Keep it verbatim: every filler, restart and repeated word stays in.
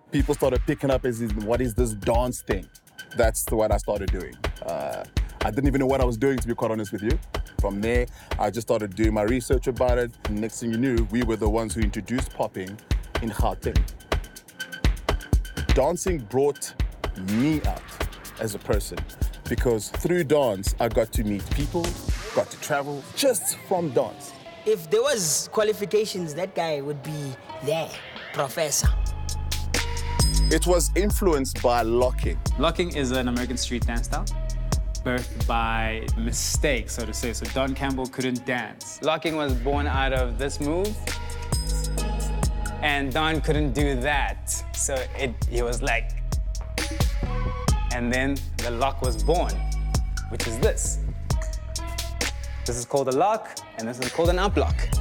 people started picking up as, what is this dance thing? That's what I started doing. Uh, I didn't even know what I was doing, to be quite honest with you. From there, I just started doing my research about it. Next thing you knew, we were the ones who introduced popping in Gauteng. Dancing brought me out as a person because through dance, I got to meet people, got to travel just from dance. If there was qualifications, that guy would be there, professor. It was influenced by locking. Locking is an American street dance style, birthed by mistake, so to say. So Don Campbell couldn't dance. Locking was born out of this move, and Don couldn't do that. So it, he was like, and then the lock was born, which is this. This is called a lock, and this is called an up lock.